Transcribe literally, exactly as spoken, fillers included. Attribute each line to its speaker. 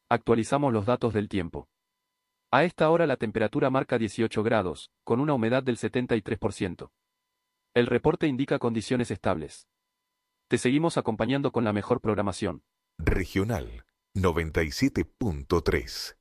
Speaker 1: Actualizamos los datos del tiempo. A esta hora la temperatura marca dieciocho grados, con una humedad del setenta y tres por ciento. El reporte indica condiciones estables. Te seguimos acompañando con la mejor programación.
Speaker 2: Regional noventa y siete punto tres.